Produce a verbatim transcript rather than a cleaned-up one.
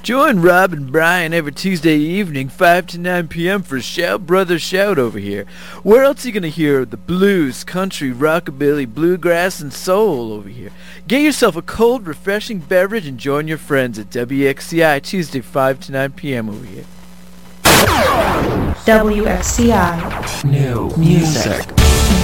Join Rob and Brian every Tuesday evening, five to nine p.m. for Shout Brother Shout over here. Where else are you going to hear the blues, country, rockabilly, bluegrass, and soul over here? Get yourself a cold, refreshing beverage and join your friends at W X C I Tuesday, five to nine p.m. over here. W X C I New music.